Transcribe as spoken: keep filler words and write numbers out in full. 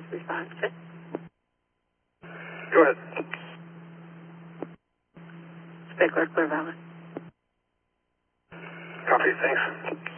his response. Good. Go ahead. Spickler, Clear Valley. Copy, thanks.